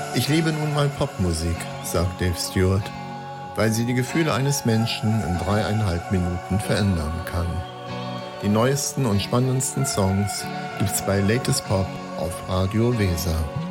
Ich liebe nun mal Popmusik, sagt Dave Stewart, weil sie die Gefühle eines Menschen in 3,5 Minuten verändern kann. Die neuesten und spannendsten Songs gibt's bei Latest Pop auf Radio Weser.